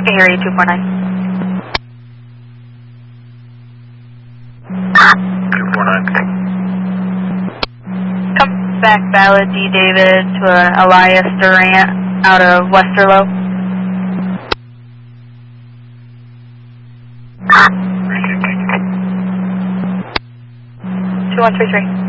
Area 249. 249. Come back, Valid D. David to Elias Durant out of Westerlo. 2133.